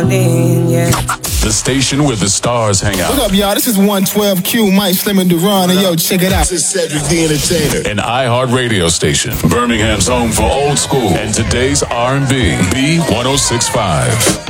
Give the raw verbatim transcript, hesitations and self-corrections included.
The station where the stars hang out. What up, y'all? This is one twelve Q, Mike Slim and Duran, and yo, check it out. This is Cedric the Entertainer. An iHeart radio station. Birmingham's home for old school and today's R and B. B one oh six point five.